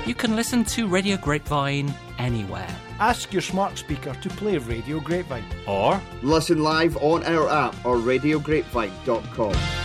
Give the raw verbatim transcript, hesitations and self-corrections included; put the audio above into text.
You can listen to Radio Grapevine anywhere. Ask your smart speaker to play Radio Grapevine. Or listen live on our app or radio grapevine dot com.